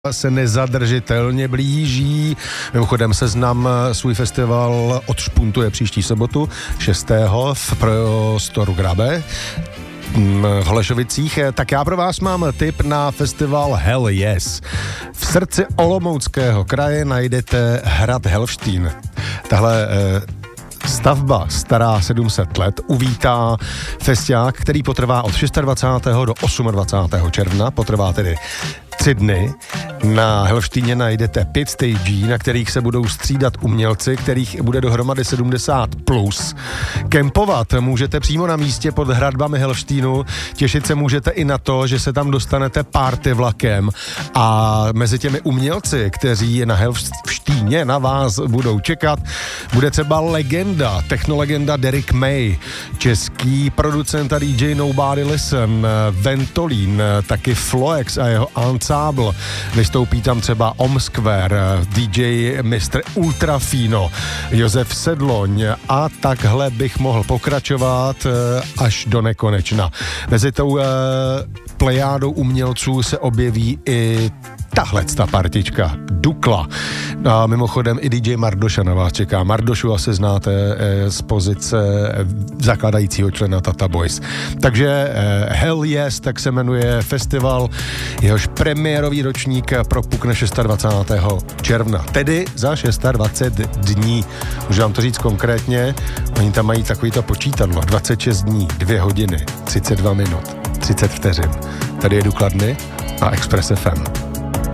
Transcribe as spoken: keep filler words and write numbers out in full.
se nezadržitelně blíží. Mimochodem Seznam svůj festival odšpuntuje příští sobotu šestého v prostoru Grabe v Holešovicích. Tak já pro vás mám tip na festival Hell Yes. V srdci Olomouckého kraje najdete hrad Helštín. Tahle eh, stavba stará sedm set let uvítá festiák, který potrvá od dvacátého šestého do dvacátého osmého června, potrvá tedy tři dny. Na Helštíně najdete pět stagí, na kterých se budou střídat umělci, kterých bude dohromady sedmdesát plus. Kempovat můžete přímo na místě pod hradbami Helštínu, těšit se můžete i na to, že se tam dostanete party vlakem a mezi těmi umělci, kteří na Helštíně na vás budou čekat, bude třeba legenda, technolegenda Derek May, český producent a D J Nobody Listen, Ventolin, taky Floex a jeho Ensemble. Vystoupí tam třeba Om Square, D J mister Ultrafino, Josef Sedloň a takhle bych mohl pokračovat až do nekonečna. Mezi tou uh, plejádou umělců se objeví i tahle ta partička, Dukla. A mimochodem i D J Mardoša na vás čeká. Mardošu asi znáte eh, z pozice zakladajícího člena Tata Boys. Takže eh, Hell Yes, tak se jmenuje festival, jehož premiérový ročník propukne dvacátého šestého června. Tedy za dvacet šest dní. Můžu vám to říct konkrétně, oni tam mají takovýto počítadlo. dvacet šest dní, dvě hodiny, třicet dva minut, třicet vteřin. Tady je Dukladny a Express F M.